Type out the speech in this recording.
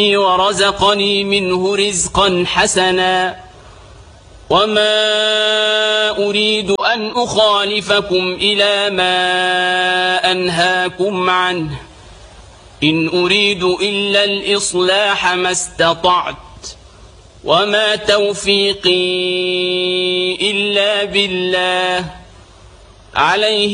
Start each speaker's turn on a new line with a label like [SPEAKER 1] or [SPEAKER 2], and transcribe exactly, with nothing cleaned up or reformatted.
[SPEAKER 1] ورزقني منه رزقا حسنا وما أريد أن أخالفكم إلى ما أنهاكم عنه إن أريد إلا الإصلاح ما استطعت وما توفيقي إلا بالله عليه